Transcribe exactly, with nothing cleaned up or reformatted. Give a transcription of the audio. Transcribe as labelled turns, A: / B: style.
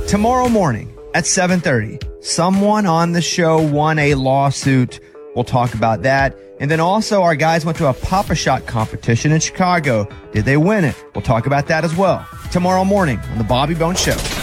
A: Tomorrow morning at seven thirty, someone on the show won a lawsuit. We'll talk about that. And then also our guys went to a Pop-A-Shot competition in Chicago. Did they win it? We'll talk about that as well. Tomorrow morning on The Bobby Bones Show.